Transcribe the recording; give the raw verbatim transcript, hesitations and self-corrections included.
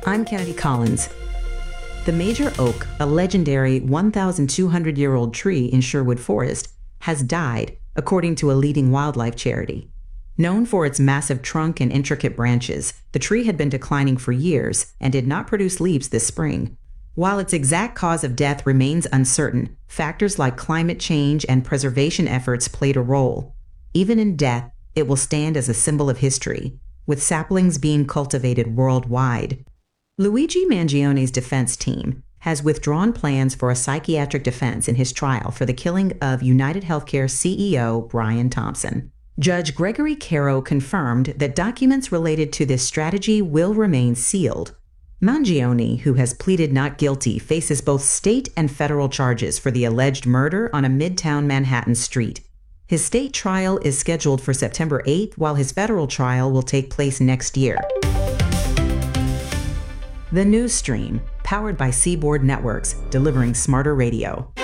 I'm Kennedy Collins. The major oak, a legendary one thousand two hundred year old tree in Sherwood Forest, has died, according to a leading wildlife charity. Known for its massive trunk and intricate branches, the tree had been declining for years and did not produce leaves this spring. While its exact cause of death remains uncertain, factors like climate change and preservation efforts played a role. Even in death, it will stand as a symbol of history, with saplings being cultivated worldwide. Luigi Mangione's defense team has withdrawn plans for a psychiatric defense in his trial for the killing of United Healthcare C E O Brian Thompson. Judge Gregory Caro confirmed that documents related to this strategy will remain sealed. Mangione, who has pleaded not guilty, faces both state and federal charges for the alleged murder on a Midtown Manhattan street. His state trial is scheduled for September eighth, while his federal trial will take place next year. The News Stream, powered by Seaboard Networks, delivering smarter radio.